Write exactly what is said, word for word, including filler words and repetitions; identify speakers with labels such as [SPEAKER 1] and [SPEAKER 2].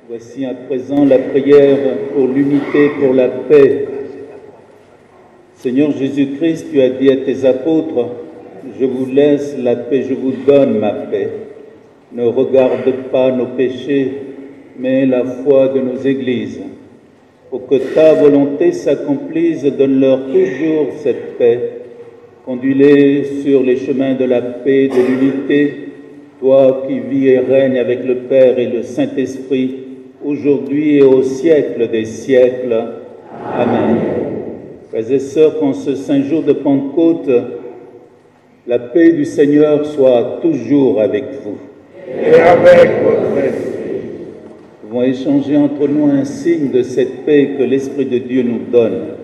[SPEAKER 1] Voici à présent la prière pour l'unité, pour la paix. Seigneur Jésus-Christ, tu as dit à tes apôtres, « Je vous laisse la paix, je vous donne ma paix. Ne regarde pas nos péchés, mais la foi de nos églises. Pour que ta volonté s'accomplisse, donne-leur toujours cette paix. Conduis-les sur les chemins de la paix, de l'unité, toi qui vis et règnes avec le Père et le Saint-Esprit, aujourd'hui et au siècle des siècles. Amen. Frères et sœurs, qu'en ce saint jour de Pentecôte, la paix du Seigneur soit toujours avec vous.
[SPEAKER 2] Et avec votre esprit.
[SPEAKER 1] Nous pouvons échanger entre nous un signe de cette paix que l'Esprit de Dieu nous donne.